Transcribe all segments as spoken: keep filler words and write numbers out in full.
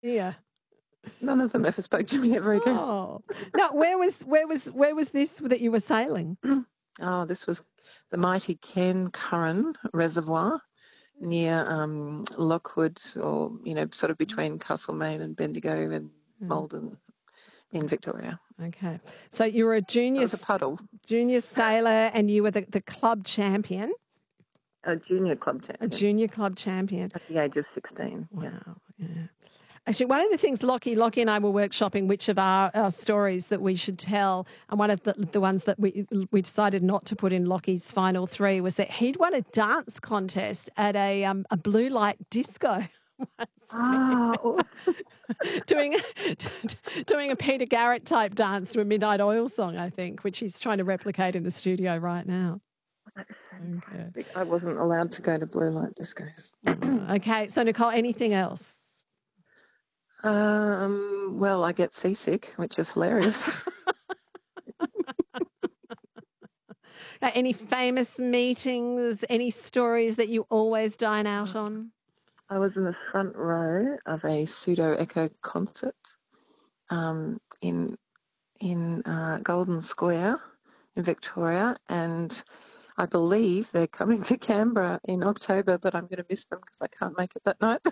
Yeah. None of them ever spoke to me ever again. Oh. Now, where was where was where was this that you were sailing? Oh, this was the mighty Cairn Curran Reservoir near um, Lockwood, or, you know, sort of between Castlemaine and Bendigo and Mm. Malden in Victoria. Okay. So you were a It junior was a puddle. junior sailor and you were the, the club champion, A junior club a champion junior club champion. at the age of sixteen. Yeah. Wow. Yeah. Actually, one of the things Lockie, Lockie and I were workshopping which of our, our stories that we should tell, and one of the, the ones that we we decided not to put in Lockie's final three was that he'd won a dance contest at a um, a blue light disco. Ah, awesome. doing doing a Peter Garrett type dance to a Midnight Oil song, I think, which he's trying to replicate in the studio right now. That is fantastic. Okay. I wasn't allowed to go to blue light discos. Okay, so Nicole, anything else? Um, well, I get seasick, which is hilarious. Any famous meetings, any stories that you always dine out on? I was in the front row of a Pseudo Echo concert um, in in uh, Golden Square in Victoria, and I believe they're coming to Canberra in October, but I'm going to miss them because I can't make it that night.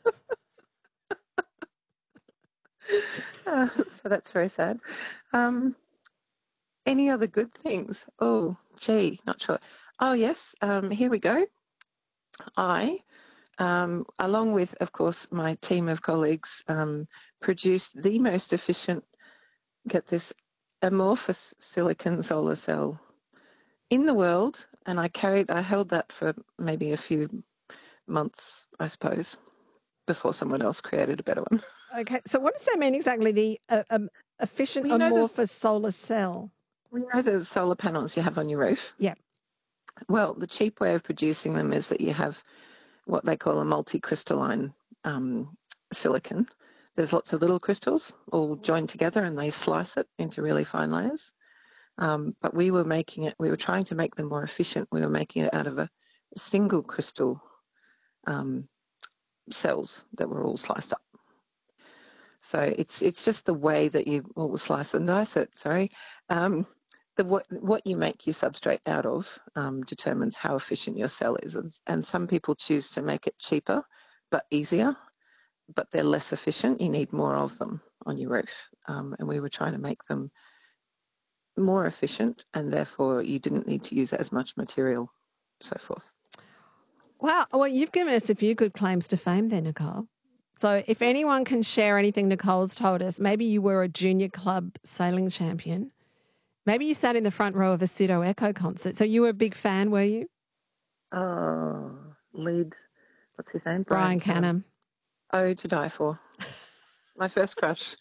uh, so that's very sad. Um, any other good things? Oh, gee, not sure. Oh, yes, um, here we go. I, um, along with, of course, my team of colleagues, um, produced the most efficient, get this, amorphous silicon solar cell in the world, and I carried, I held that for maybe a few months, I suppose, before someone else created a better one. Okay, so what does that mean exactly, the uh, um, efficient well, you know amorphous solar cell? We know the solar panels you have on your roof? Yeah. Well, the cheap way of producing them is that you have what they call a multi-crystalline um, silicon. There's lots of little crystals all joined together and they slice it into really fine layers. Um, but we were making it, we were trying to make them more efficient. We were making it out of a, a single crystal um, cells that were all sliced up. So it's it's just the way that you all slice and dice it, sorry. Um, the what what you make your substrate out of um, determines how efficient your cell is. And, and some people choose to make it cheaper but easier, but they're less efficient. You need more of them on your roof. Um, and we were trying to make them more efficient, and therefore you didn't need to use as much material, so forth. Wow. Well, you've given us a few good claims to fame there, Nicole. So if anyone can share anything Nicole's told us, maybe you were a junior club sailing champion. Maybe you sat in the front row of a Pseudo Echo concert. So you were a big fan, were you? Oh, lead, what's his name? Brian, Brian Canham. Oh, to die for. My first crush.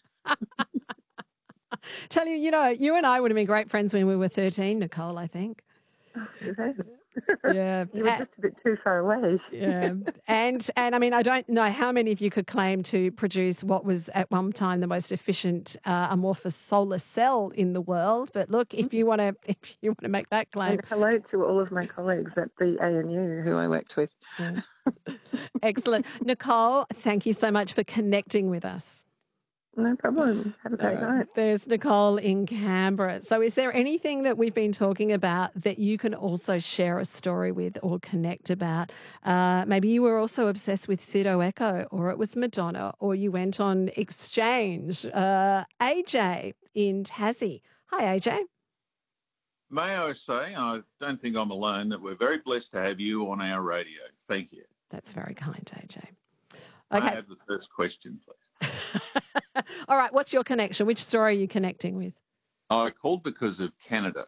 Tell you, you know, you and I would have been great friends when we were thirteen, Nicole, I think. Oh, yeah. You were just a bit too far away. yeah. And, and I mean, I don't know how many of you could claim to produce what was at one time the most efficient uh, amorphous solar cell in the world. But look, if you want to if you want to make that claim. And hello to all of my colleagues at the A N U who I worked with. Yeah. Excellent. Nicole, thank you so much for connecting with us. No problem. Have a great uh, night. There's Nicole in Canberra. So is there anything that we've been talking about that you can also share a story with or connect about? Uh, maybe you were also obsessed with Pseudo Echo, or it was Madonna, or you went on exchange. Uh, A J in Tassie. Hi, A J. May I say, I don't think I'm alone, that we're very blessed to have you on our radio. Thank you. That's very kind, A J. Okay. I have the first question, please. All right, what's your connection? Which story are you connecting with? I called because of Canada.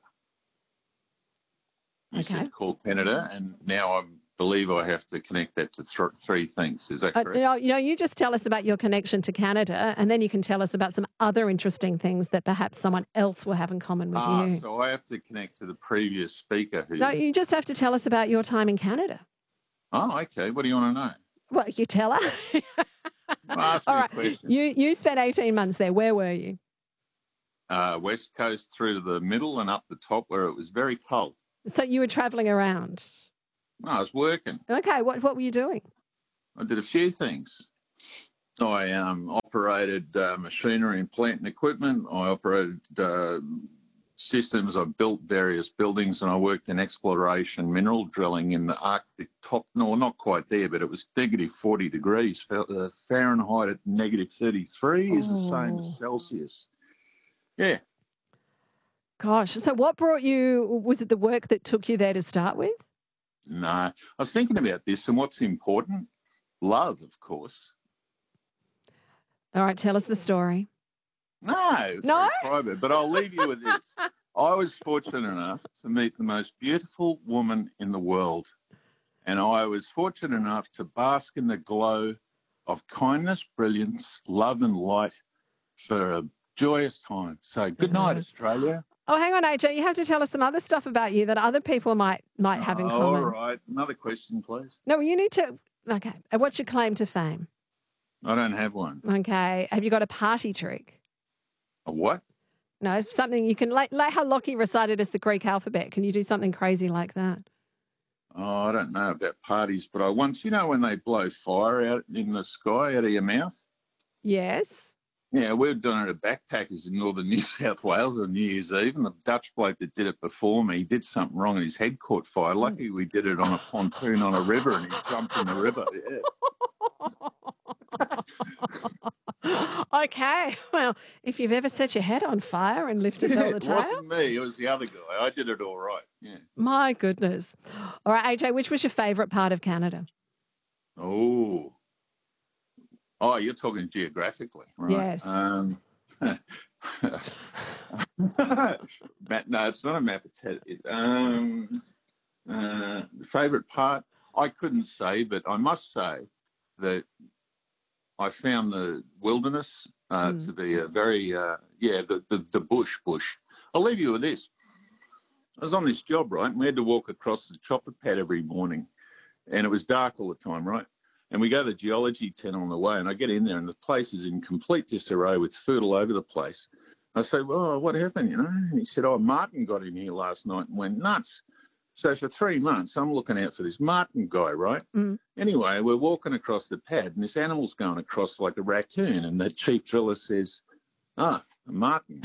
You okay. said call Canada, and now I believe I have to connect that to th- three things. Is that correct? Uh, you, know, you know, you just tell us about your connection to Canada, and then you can tell us about some other interesting things that perhaps someone else will have in common with ah, you. So I have to connect to the previous speaker. Who... No, you just have to tell us about your time in Canada. Oh, okay. What do you want to know? Well, you tell her. Well, ask me All right. a question. You, you spent eighteen months there. Where were you? Uh, West Coast through to the middle and up the top where it was very cold. So you were travelling around? No, I was working. Okay. What, what were you doing? I did a few things. I um, operated uh, machinery and plant and equipment. I operated uh, systems. I built various buildings, and I worked in exploration mineral drilling in the Arctic top. No, not quite there, but it was negative forty degrees. Uh, Fahrenheit at negative thirty-three is the same as Oh, Celsius. Yeah. gosh. So what brought you, was it the work that took you there to start with? No, I was thinking about this, and what's important? Love, of course. All right, tell us the story. No, it's No? very private, but I'll leave you with this. I was fortunate enough to meet the most beautiful woman in the world, and I was fortunate enough to bask in the glow of kindness, brilliance, love, and light for a joyous time. So good night, Australia. Oh, hang on, A J. You have to tell us some other stuff about you that other people might might have in Oh, common. all right. Another question, please. No, you need to. Okay. And what's your claim to fame? I don't have one. Okay. Have you got a party trick? A what? No, something you can, like, like how Lockie recited us the Greek alphabet. Can you do something crazy like that? Oh, I don't know about parties, but I once, you know, when they blow fire out in the sky out of your mouth? Yes. Yeah, we've done it at Backpackers in northern New South Wales on New Year's Eve, and the Dutch bloke that did it before me did something wrong and his head caught fire. Lucky we did it on a pontoon on a river and he jumped in the river. Yeah. Okay. Well, if you've ever set your head on fire and lived to tell the It tale. wasn't me, it was the other guy. I did it all right, yeah. My goodness. All right, A J, which was your favourite part of Canada? Oh. Oh, you're talking geographically, right? Yes. Um, map, no, it's not a map. It's it, um, uh, the favourite part, I couldn't say, but I must say that I found the wilderness uh, Mm. to be a very, uh, yeah, the, the, the bush, bush. I'll leave you with this. I was on this job, right, and we had to walk across the chopper pad every morning, and it was dark all the time, right? And we go to the geology tent on the way, and I get in there, and the place is in complete disarray with food all over the place. I say, well, what happened, you know? And he said, oh, Martin got in here last night and went nuts. So for three months, I'm looking out for this Martin guy, right? Mm. Anyway, we're walking across the pad, and this animal's going across like a raccoon, and the chief driller says, ah, a Martin.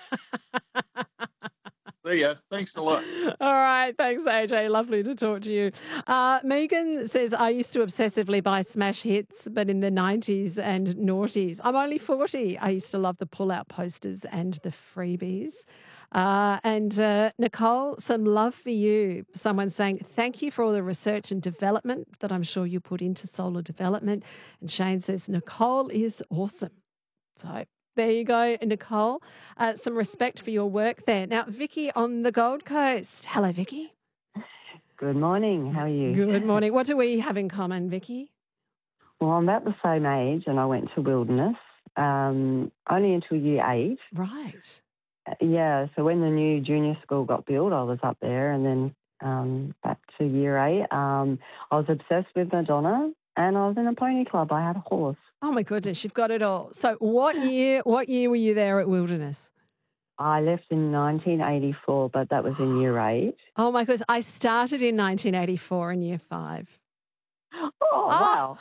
There you go. Thanks a lot. All right. Thanks, A J. Lovely to talk to you. Uh, Megan says, I used to obsessively buy smash hits, but in the nineties and noughties. I'm only forty. I used to love the pull-out posters and the freebies. Uh, and uh, Nicole, some love for you. Someone saying, thank you for all the research and development that I'm sure you put into solar development. And Shane says, Nicole is awesome. So there you go, Nicole. Uh, some respect for your work there. Now, Vicky on the Gold Coast. Hello, Vicky. Good morning. How are you? Good morning. What do we have in common, Vicky? Well, I'm about the same age, and I went to Wilderness um, only until year eight. Right. Uh, Yeah, so when the new junior school got built, I was up there, and then um, back to year eight. Um, I was obsessed with Madonna, and I was in a pony club. I had a horse. Oh my goodness, you've got it all. So, what year? What year were you there at Wilderness? I left in nineteen eighty-four, but that was in year eight. Oh my goodness, I started in nineteen eighty-four in year five. Oh, wow.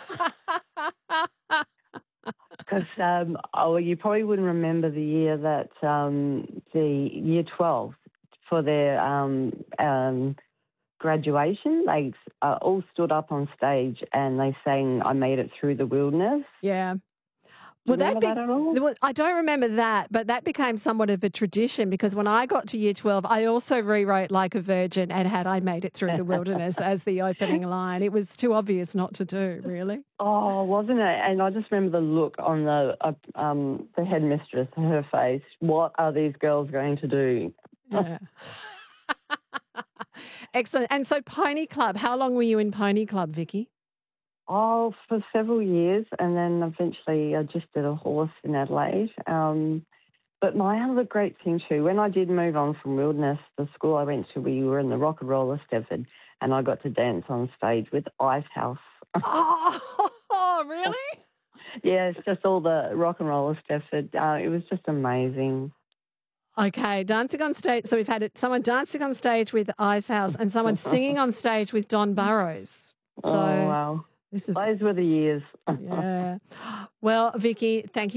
Because um, oh, you probably wouldn't remember the year that um, the year twelve for their um, um, graduation, they uh, all stood up on stage and they sang "I Made It Through the Wilderness." Yeah. Do Well, you remember that, that at all? well, I don't remember that, but that became somewhat of a tradition because when I got to year twelve, I also rewrote Like a Virgin and had I Made It Through the Wilderness as the opening line. It was too obvious not to do, really. Oh, wasn't it? And I just remember the look on the uh, um, the headmistress, her face. What are these girls going to do? Yeah. Excellent. And so Pony Club, how long were you in Pony Club, Vicky? Oh, for several years, and then eventually I just did a horse in Adelaide. Um, but my other great thing too, when I did move on from Wilderness, the school I went to, we were in the Rock and Roller Stepford, and I got to dance on stage with Icehouse. Oh, really? Yeah, it's just all the Rock and Roller Stepford. Uh, it was just amazing. Okay, dancing on stage. So we've had it, someone dancing on stage with Icehouse and someone singing on stage with Don Burrows. So oh, wow. This is Those were the years. yeah. Well, Vicky, thank you